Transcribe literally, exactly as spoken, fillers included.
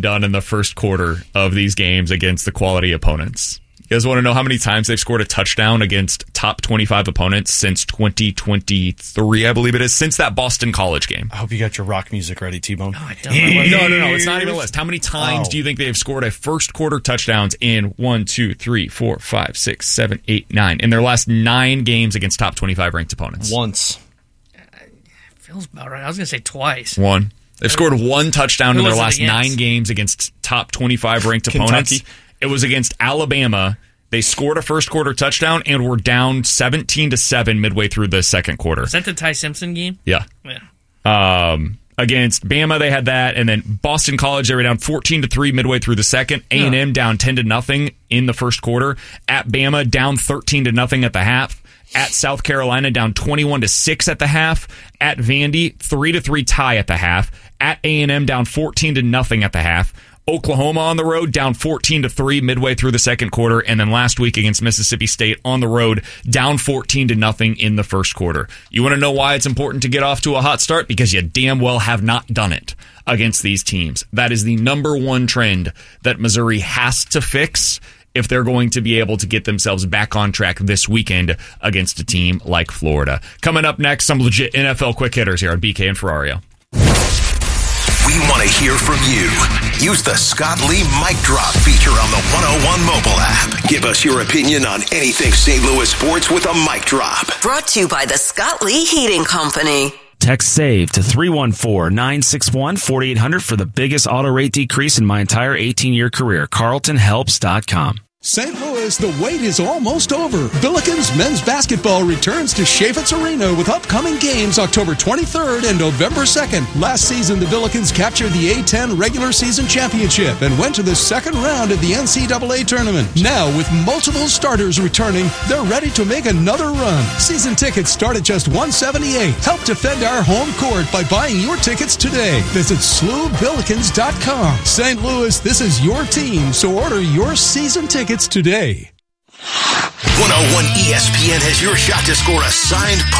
done in the first quarter of these games against the quality opponents? You guys want to know how many times they've scored a touchdown against top twenty-five opponents since twenty twenty-three, I believe it is, since that Boston College game? I hope you got your rock music ready, T-Bone. No, I don't. I No, no, no. It's not even a list. How many times Oh. do you think they have scored a first quarter touchdowns in one, two, three, four, five, six, seven, eight, nine in their last nine games against top twenty-five ranked opponents? Once. Feels about right. I was going to say twice. One. They've scored one touchdown Who in their was it last against? nine games against top twenty-five ranked Kentucky. opponents. It was against Alabama. They scored a first quarter touchdown and were down seventeen to seven midway through the second quarter. Is that the Ty Simpson game? Yeah. Yeah. Um, against Bama, they had that, and then Boston College, they were down fourteen to three midway through the second. A and M down ten to nothing in the first quarter. At Bama, down thirteen to nothing at the half. At South Carolina, down twenty-one to six at the half. At Vandy, three to three tie at the half. At A and M, down fourteen to nothing at the half. Oklahoma on the road, down fourteen to three midway through the second quarter, and then last week against Mississippi State on the road, down fourteen to nothing in the first quarter. You want to know why it's important to get off to a hot start? Because you damn well have not done it against these teams. That is the number one trend that Missouri has to fix if they're going to be able to get themselves back on track this weekend against a team like Florida. Coming up next, some legit N F L quick hitters here on B K and Ferrario. We want to hear from you. Use the Scott Lee Mic Drop feature on the one oh one mobile app. Give us your opinion on anything Saint Louis sports with a mic drop. Brought to you by the Scott Lee Heating Company. Text SAVE to three one four, nine six one, four eight zero zero for the biggest auto rate decrease in my entire eighteen-year career. Carlton Helps dot com. Saint Louis, the wait is almost over. Billikens men's basketball returns to Chaifetz Arena with upcoming games October twenty-third and November second. Last season, the Billikens captured the A ten regular season championship and went to the second round of the N C double A tournament. Now, with multiple starters returning, they're ready to make another run. Season tickets start at just one hundred seventy-eight dollars. Help defend our home court by buying your tickets today. Visit S L U Billikens dot com. Saint Louis, this is your team, so order your season tickets today. one oh one E S P N has your shot to score a signed